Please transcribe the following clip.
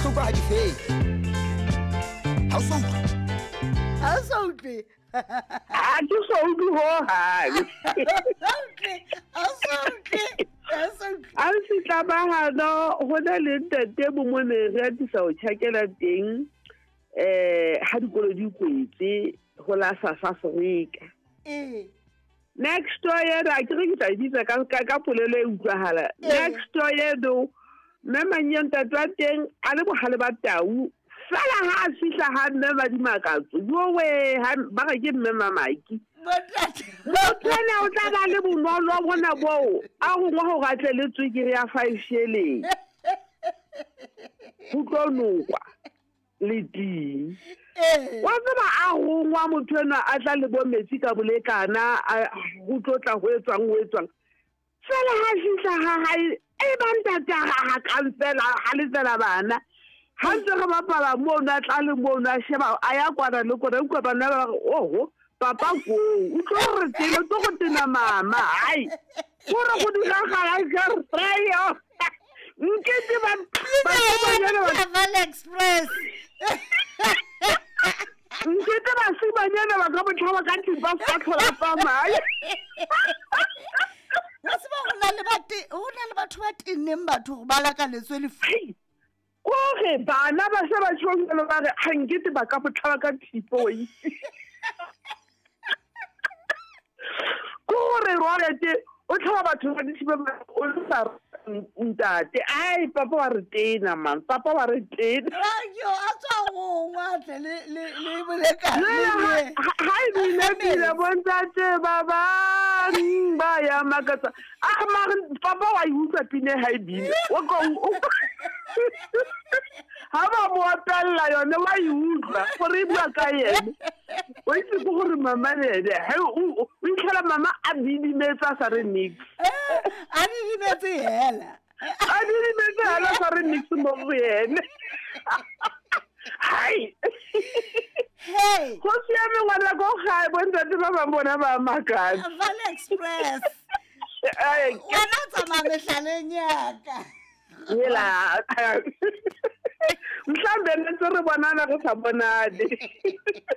bohloko ha di fele. Ha o so utlwe? Ha o so utlwe? Ha ke so utlwe ho hang. A se tlabagano go na le ntate mo mone re atisa go tšhakela teng ha dikolo di kwetse go la South Africa. Next door a ke re ke tla ditsa ka polelo e utlwahala. Next door do mme manyang tatwa teng a le bogale ba tau fela ha fihla ha mme ba di makatso yo we ba ga ke mme mamaki motlana o tla ba le bonolo bona bo a go ngwa go gatle le tswekere ya 5 shilling go tlo nokwa le ding wa tseba a go ngwa motho ena a tla le bo metsi ka bolekana go tlotla go etswang fela ha fihla ha e banta ta ha kansela ha le tsela bana ha ntse re bapala mo na tla le mo na sheba a ya kwana le kona utlwa bana ba oho papa go o tlo re tele to go tena mama hai go re go dula gala ga freyo nkete ba Express nkete ba se banyana ba ka botlhaba ka tipa sa tlhola tsamaya wa se ba go na le batho ba tineng batho ba la ka letswe le kore bana ba se ba tshwongelo ba re hangete ba ka botlhaba ka tipoi kore roete o tlhaba batho ba dithibe o sa ntate ai papa wa re tena man papa wa re tena yo a tswa go ngwatle le bolekane ha ile bontate baba ba ya makatsa papa wa utlwa pine ha ibile o go ha ba mo atalla yone wa utlwa gore bua ka yene o itse go gore mama ne ha o itlhela mama a bidimetsa sa re mix a bidimetsa hela sa re mix mo yene hai hey go siame ngwana go gae bontate ba ba bona ba makatsa Valley Express wena o tsamaya mehlaleng yaka yela mhlambe ntse re bonana re sa bonane